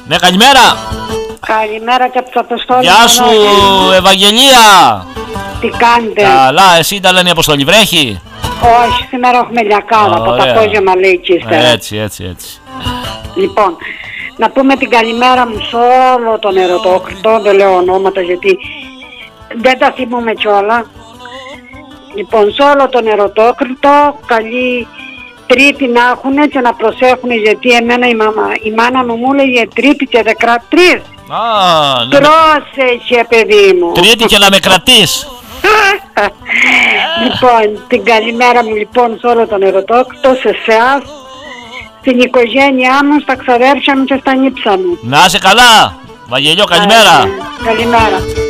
Ναι, καλημέρα. Καλημέρα και από τους Αποστόλους. Γεια σου, Ευαγγελία. Τι κάνετε? Καλά, εσύ τα λένε η Αποστολή, βρέχει? Όχι, σήμερα έχουμε λιακάδα, από τα απόγευμα λέει και ύστερα. Έτσι. Λοιπόν, να πούμε την καλημέρα μου σε όλο τον ερωτόκριτο, δεν λέω ονόματα γιατί δεν τα θυμούμε κιόλα. Λοιπόν, σε όλο τον ερωτόκριτο, καλή Τρίτη να έχουν και να προσέχουν, γιατί εμένα η μάνα μου έλεγε Τρίτη και δεν κρατείς. Πρόσεχε, παιδί μου. Τρίτη και να με κρατείς. Λοιπόν, την καλημέρα μου λοιπόν σε όλο τον ερωτόκριτο, σε εσάς, στην οικογένειά μου, στα ξαδέρφια μου και στα νύψα μου. Να είσαι καλά, Βαγγελιό, καλημέρα. Καλημέρα.